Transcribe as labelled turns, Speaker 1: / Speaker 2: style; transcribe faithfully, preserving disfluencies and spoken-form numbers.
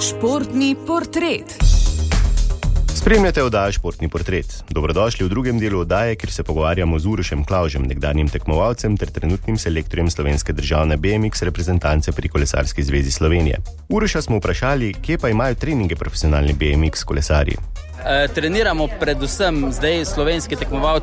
Speaker 1: Športni portret.
Speaker 2: Spremljate oddajo Športni portret. Dobrodošli v drugem delu oddaje, kjer se pogovarjamo z Urošem Klavžem, nekdanjim tekmovalcem ter trenutnim selektorjem slovenske državne B M X reprezentance pri Kolesarski zvezi Slovenije. Uroša smo vprašali, kje pa imajo treninge profesionalni B M X kolesarji.
Speaker 3: E, treniramo predvsem zdaj slovenski tekmovalci